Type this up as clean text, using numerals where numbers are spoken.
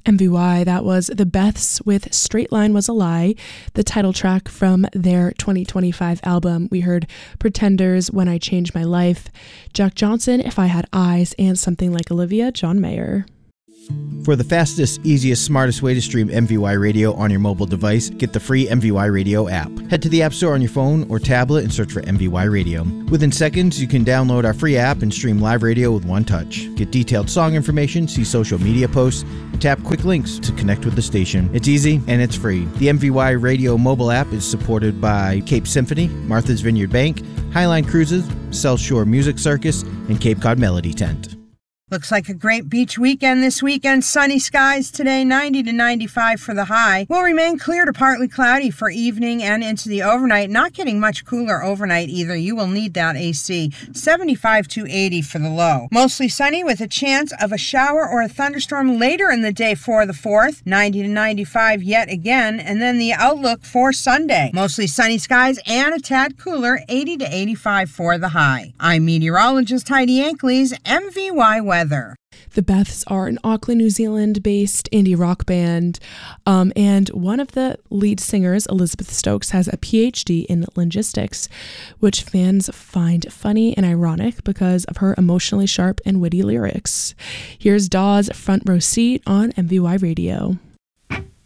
MVY, that was The Beths with Straight Line Was a Lie, the title track from their 2025 album. We heard Pretenders, When I Changed My Life, Jack Johnson, If I Had Eyes, and Something Like Olivia, John Mayer. For the fastest, easiest, smartest way to stream MVY Radio on your mobile device, get the free MVY Radio app. Head to the App Store on your phone or tablet and search for MVY Radio. Within seconds, you can download our free app and stream live radio with one touch. Get detailed song information, see social media posts, and tap quick links to connect with the station. It's easy and it's free. The MVY Radio mobile app is supported by Cape Symphony, Martha's Vineyard Bank, Highline Cruises, South Shore Music Circus, and Cape Cod Melody Tent. Looks like a great beach weekend this weekend. Sunny skies today, 90 to 95 for the high. Will remain clear to partly cloudy for evening and into the overnight. Not getting much cooler overnight either. You will need that AC. 75 to 80 for the low. Mostly sunny with a chance of a shower or a thunderstorm later in the day for the 4th. 90 to 95 yet again. And then the outlook for Sunday. Mostly sunny skies and a tad cooler, 80 to 85 for the high. I'm meteorologist Heidi Ankleys, MVY Weather. The Beths are an Auckland, New Zealand-based indie rock band, and one of the lead singers, Elizabeth Stokes, has a PhD in linguistics, which fans find funny and ironic because of her emotionally sharp and witty lyrics. Here's Dawes' Front Row Seat on MVY Radio.